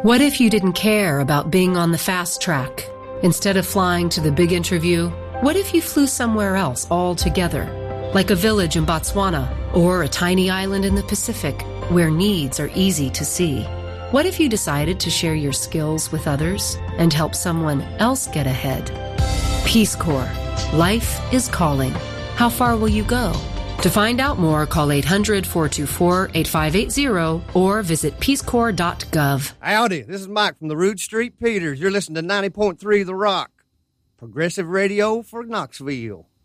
What if you didn't care about being on the fast track? Instead of flying to the big interview, what if you flew somewhere else altogether? Like a village in Botswana or a tiny island in the Pacific where needs are easy to see. What if you decided to share your skills with others and help someone else get ahead? Peace Corps. Life is calling. How far will you go? To find out more, call 800-424-8580 or visit peacecorps.gov. Howdy, this is Mike from the Root Street Peters. You're listening to 90.3 The Rock, progressive radio for Knoxville.